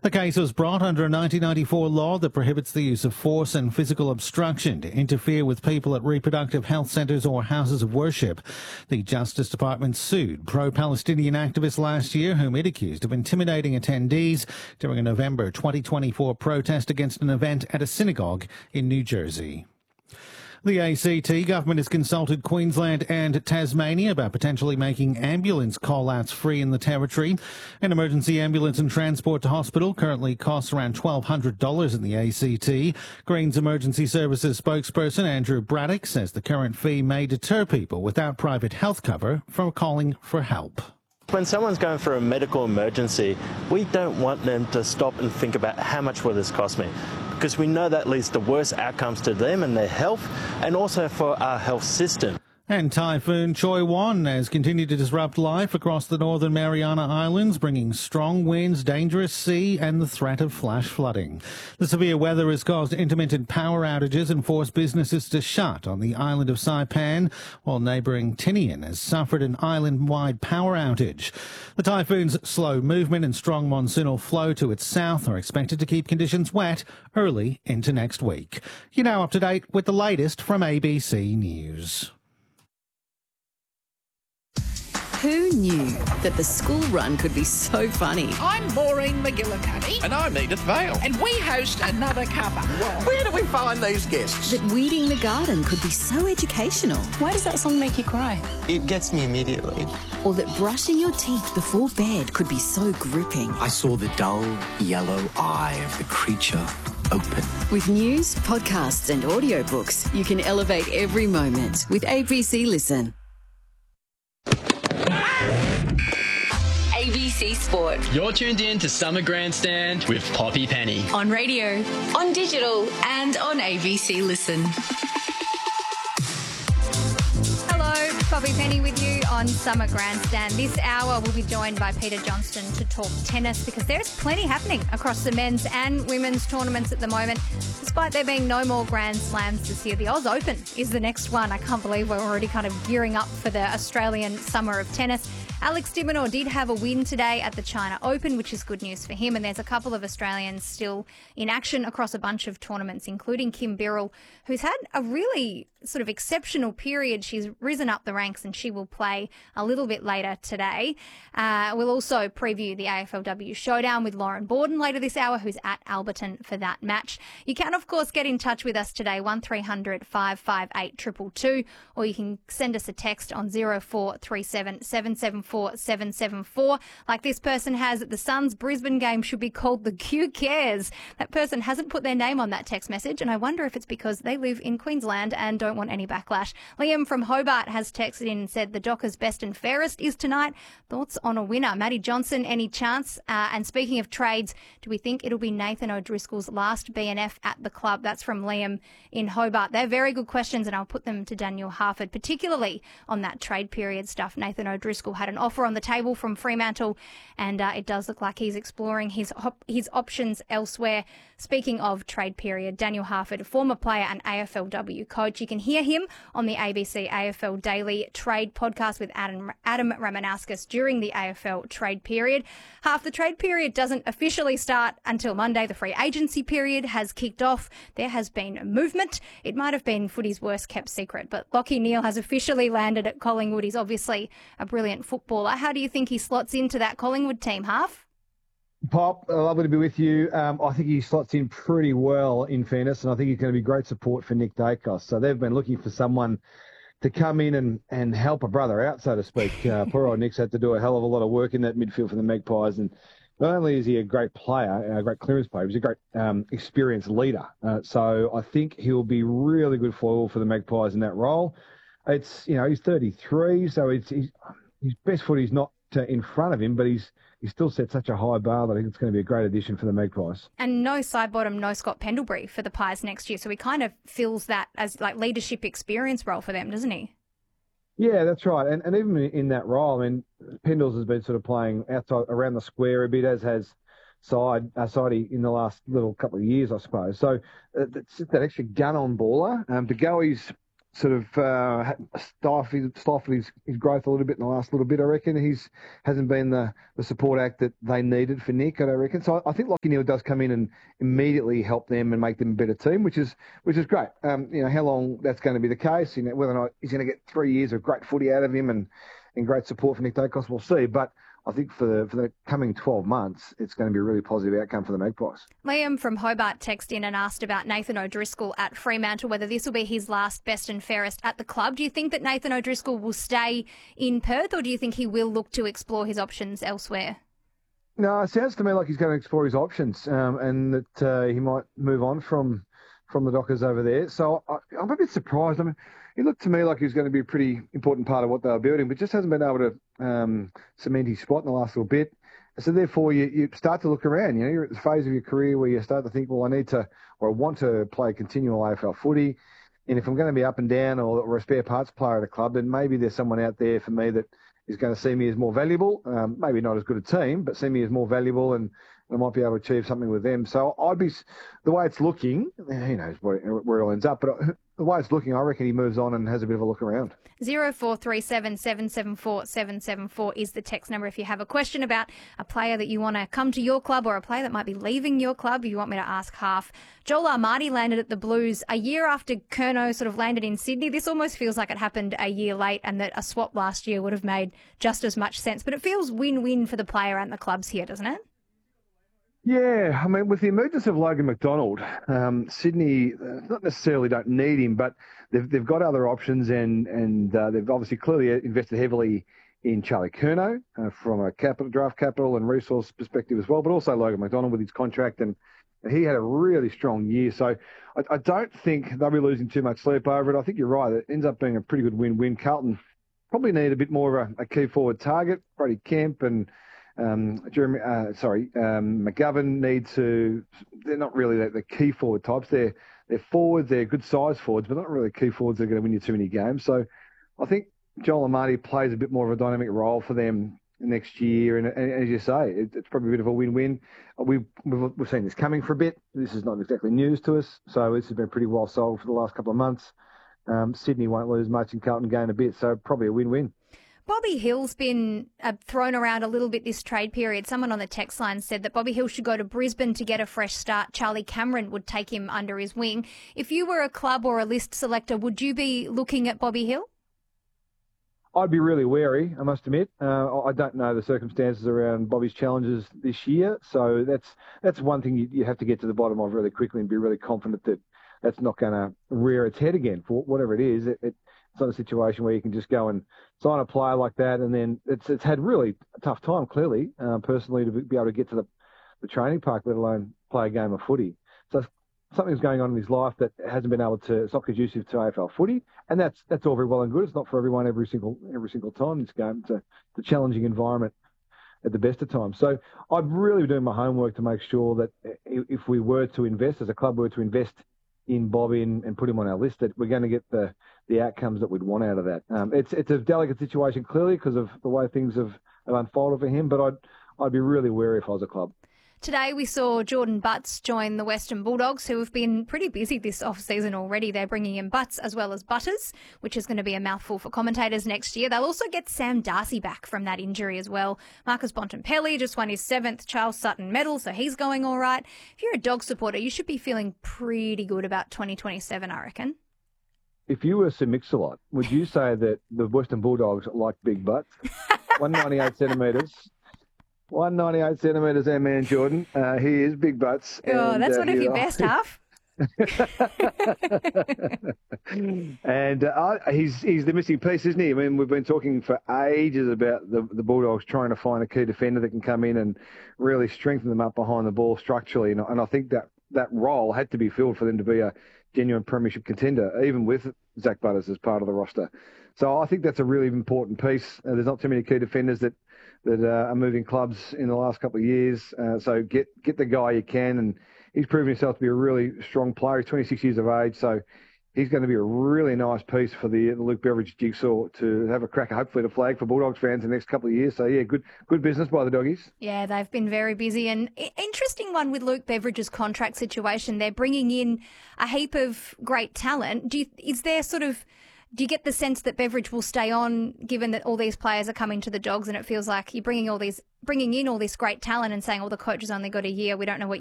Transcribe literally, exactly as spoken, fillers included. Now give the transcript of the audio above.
The case was brought under a nineteen ninety-four law that prohibits the use of force and physical obstruction to interfere with people at reproductive health centres or houses of worship. The Justice Department sued pro-Palestinian activists last year, whom it accused of intimidating attendees during a November twenty twenty-four protest against an event at a synagogue in New Jersey. The A C T government has consulted Queensland and Tasmania about potentially making ambulance call-outs free in the territory. An emergency ambulance and transport to hospital currently costs around twelve hundred dollars in the A C T. Greens Emergency Services spokesperson Andrew Braddock says the current fee may deter people without private health cover from calling for help. When someone's going for a medical emergency, we don't want them to stop and think about how much will this cost me, because we know that leads to worse outcomes to them and their health, and also for our health system. And Typhoon Choi Won has continued to disrupt life across the Northern Mariana Islands, bringing strong winds, dangerous sea and the threat of flash flooding. The severe weather has caused intermittent power outages and forced businesses to shut on the island of Saipan, while neighbouring Tinian has suffered an island-wide power outage. The typhoon's slow movement and strong monsoonal flow to its south are expected to keep conditions wet early into next week. You're now up to date with the latest from A B C News. Who knew that the school run could be so funny? I'm Maureen McGillicuddy. And I'm Edith Vale. And we host Another Cuppa. Where do we find these guests? That weeding the garden could be so educational. Why does that song make you cry? It gets me immediately. Or that brushing your teeth before bed could be so gripping. I saw the dull yellow eye of the creature open. With news, podcasts and audiobooks, you can elevate every moment with A B C Listen. A B C Sport. You're tuned in to Summer Grandstand with Poppy Penny. On radio, on digital, and on A B C Listen. Hello, Poppy Penny with you on Summer Grandstand. This hour we'll be joined by Peter Johnston to talk tennis, because there's plenty happening across the men's and women's tournaments at the moment. Despite there being no more Grand Slams this year, the Oz Open is the next one. I can't believe we're already kind of gearing up for the Australian Summer of Tennis. Alex de Minaur did have a win today at the China Open, which is good news for him. And there's a couple of Australians still in action across a bunch of tournaments, including Kim Birrell, who's had a really sort of exceptional period. She's risen up the ranks and she will play a little bit later today. Uh, we'll also preview the A F L W Showdown with Lauren Borden later this hour, who's at Alberton for that match. You can, of course, get in touch with us today, one three hundred, five five eight, two two two, or you can send us a text on zero four three seven, seven seven four, seven seven four. Like this person has, the Suns Brisbane game should be called the Q Cares. That person hasn't put their name on that text message, and I wonder if it's because they live in Queensland and don't want any backlash. Liam from Hobart has texted in and said the Dockers' best and fairest is tonight. Thoughts on a winner? Maddie Johnson, any chance? Uh, and speaking of trades, do we think it'll be Nathan O'Driscoll's last B N F at the club? That's from Liam in Hobart. They're very good questions, and I'll put them to Daniel Harford, particularly on that trade period stuff. Nathan O'Driscoll had an offer on the table from Fremantle, and uh, it does look like he's exploring his op- his options elsewhere. Speaking of trade period, Daniel Harford, a former player and A F L W coach. You can hear him on the A B C A F L Daily Trade podcast with Adam, Adam Ramanauskas during the A F L trade period. Half the trade period doesn't officially start until Monday. The free agency period has kicked off. There has been movement. It might have been footy's worst kept secret, but Lachie Neale has officially landed at Collingwood. He's obviously a brilliant footballer. How do you think he slots into that Collingwood team, Half? Pop, lovely to be with you. Um, I think he slots in pretty well, in fairness, and I think he's going to be great support for Nick Dacos. So they've been looking for someone to come in and, and help a brother out, so to speak. Uh, poor old Nick's had to do a hell of a lot of work in that midfield for the Magpies, and not only is he a great player, a great clearance player, he's a great um, experienced leader. Uh, so I think he'll be really good foil for the Magpies in that role. It's, you know, he's thirty-three, so it's he's, his best foot is not uh, in front of him, but he's He's still set such a high bar that I think it's going to be a great addition for the Magpies. And no side bottom, no Scott Pendlebury for the Pies next year. So he kind of fills that as like leadership experience role for them, doesn't he? Yeah, that's right. And and even in that role, I mean, Pendles has been sort of playing outside around the square a bit, as has Side uh, Sidey in the last little couple of years, I suppose. So uh, that's that extra gun on baller. Um, to go, he's sort of uh, stifled, stifled his, his growth a little bit in the last little bit. I reckon he's hasn't been the, the support act that they needed for Nick, I reckon. So I think Lachie Neale does come in and immediately help them and make them a better team, which is which is great. Um, you know, how long that's going to be the case, you know, whether or not he's going to get three years of great footy out of him and, and great support for Nick Daicos, we'll see. But I think for the for the coming twelve months, it's going to be a really positive outcome for the Magpies. Liam from Hobart texted in and asked about Nathan O'Driscoll at Fremantle, whether this will be his last best and fairest at the club. Do you think that Nathan O'Driscoll will stay in Perth, or do you think he will look to explore his options elsewhere? No, it sounds to me like he's going to explore his options um, and that uh, he might move on from from the Dockers over there. So I, I'm a bit surprised. I mean, he looked to me like he was going to be a pretty important part of what they were building, but just hasn't been able to um, cement his spot in the last little bit. So therefore, you, you start to look around. You know, you're at the phase of your career where you start to think, well, I need to or I want to play continual A F L footy. And if I'm going to be up and down or, or a spare parts player at a club, then maybe there's someone out there for me that is going to see me as more valuable. Um, maybe not as good a team, but see me as more valuable, and I might be able to achieve something with them. So I'd be, the way it's looking, who knows where, where it all ends up, but the way it's looking, I reckon he moves on and has a bit of a look around. zero four three seven, seven seven four, seven seven four is the text number if you have a question about a player that you want to come to your club or a player that might be leaving your club. You want me to ask half. Joel Armati landed at the Blues a year after Curnow sort of landed in Sydney. This almost feels like it happened a year late and that a swap last year would have made just as much sense. But it feels win-win for the player and the clubs here, doesn't it? Yeah, I mean, with the emergence of Logan McDonald, um, Sydney uh, not necessarily don't need him, but they've they've got other options, and and uh, they've obviously clearly invested heavily in Charlie Curnow uh, from a capital draft capital and resource perspective as well, but also Logan McDonald with his contract, and he had a really strong year. So I, I don't think they'll be losing too much sleep over it. I think you're right; it ends up being a pretty good win-win. Carlton probably need a bit more of a, a key forward target. Brody Kemp and Um, Jeremy, uh, sorry, um, McGovern need to. They're not really the, the key forward types. They're they're forwards. They're good size forwards, but not really key forwards. That are going to win you too many games. So I think Joel Armati plays a bit more of a dynamic role for them next year. And, and as you say, it, it's probably a bit of a win-win. We've, we've we've seen this coming for a bit. This is not exactly news to us. So this has been pretty well sold for the last couple of months. Um, Sydney won't lose much, and Carlton gain a bit. So probably a win-win. Bobby Hill's been uh, thrown around a little bit this trade period. Someone on the text line said that Bobby Hill should go to Brisbane to get a fresh start. Charlie Cameron would take him under his wing. If you were a club or a list selector, would you be looking at Bobby Hill? I'd be really wary, I must admit. Uh, I don't know the circumstances around Bobby's challenges this year, so that's that's one thing you, you have to get to the bottom of really quickly and be really confident that that's not going to rear its head again for whatever it is. It, it, It's not a situation where you can just go and sign a player like that, and then it's it's had really a tough time, clearly, uh, personally, to be able to get to the, the training park, let alone play a game of footy. So something's going on in his life that hasn't been able to. It's not conducive to A F L footy, and that's that's all very well and good. It's not for everyone every single every single time. This game, it's a, it's a challenging environment at the best of times. So I'd really be doing my homework to make sure that if we were to invest, as a club were to invest in Bobby and, and put him on our list, that we're going to get the, the outcomes that we'd want out of that. Um, it's it's a delicate situation, clearly, because of the way things have, have unfolded for him, but I'd I'd be really wary if I was a club. Today we saw Jordan Butts join the Western Bulldogs, who have been pretty busy this off-season already. They're bringing in Butts as well as Butters, which is going to be a mouthful for commentators next year. They'll also get Sam Darcy back from that injury as well. Marcus Bontempelli just won his seventh Charles Sutton medal, so he's going all right. If you're a dog supporter, you should be feeling pretty good about twenty twenty-seven, I reckon. If you were Sir Mix-a-Lot, would you say that the Western Bulldogs like big butts? one ninety-eight centimetres. one ninety-eight centimetres, our man Jordan. Uh, he is big butts. Oh, and, that's uh, one of your best half. and uh, he's he's the missing piece, isn't he? I mean, we've been talking for ages about the, the Bulldogs trying to find a key defender that can come in and really strengthen them up behind the ball structurally. And, and I think that that role had to be filled for them to be a genuine premiership contender, even with Zach Butters as part of the roster. So I think that's a really important piece. Uh, there's not too many key defenders that that uh, are moving clubs in the last couple of years. Uh, so get get the guy you can, and he's proven himself to be a really strong player. He's twenty-six years of age, so he's going to be a really nice piece for the, the Luke Beveridge jigsaw to have a crack, hopefully, to flag for Bulldogs fans in the next couple of years. So, yeah, good good business by the Doggies. Yeah, they've been very busy. And interesting one with Luke Beveridge's contract situation. They're bringing in a heap of great talent. Do you, is there sort of... Do you get the sense that Beveridge will stay on, given that all these players are coming to the Dogs, and it feels like you're bringing all these, bringing in all this great talent and saying, "Oh, the coach has only got a year. We don't know what